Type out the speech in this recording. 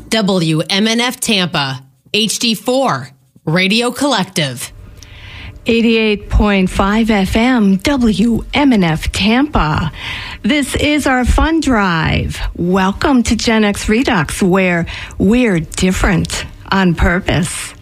WMNF Tampa, HD4, Radio Collective. 88.5 FM, WMNF Tampa. This is our fun drive. Welcome to Gen X Redux, where we're different on purpose.